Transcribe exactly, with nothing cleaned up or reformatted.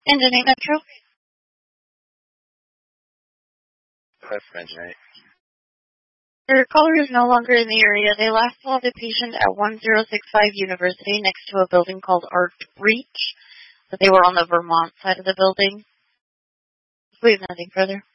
Engine eight Metro. That's Engine eight. Your caller is no longer in the area. They last saw the patient at one zero six five University next to a building called Art Reach. But they were on the Vermont side of the building. We have nothing further.